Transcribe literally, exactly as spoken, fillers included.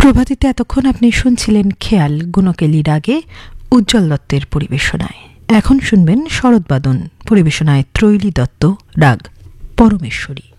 প্রভাতিতে এতক্ষণ আপনি শুনছিলেন খেয়াল গুণকেলি রাগে উজ্জ্বল দত্তের পরিবেশনায়। এখন শুনবেন শরৎবাদন পরিবেশনায় ত্রৈলী দত্ত রাগ পরমেশ্বরী।